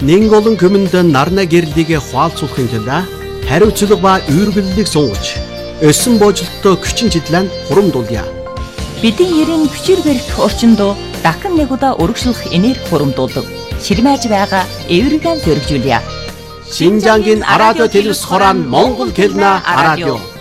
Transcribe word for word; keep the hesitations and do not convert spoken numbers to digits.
Нэн олон хүмүүнд нарна гэрлийг хуалцуулахын тулд хариуцлага ба үүргэллийг сунгаж, өссөн боочлолттой хүчин чиглэн хурамдуулъя. Бидний ерийн хүчээр барих орчинд дахин нэг удаа урагшлах энерги хурамдуулдаг. Ширмэж байгаа эвэргэн зөргижүүлье. Шинжангийн радио телевиз хорон Монгол хэлний радио.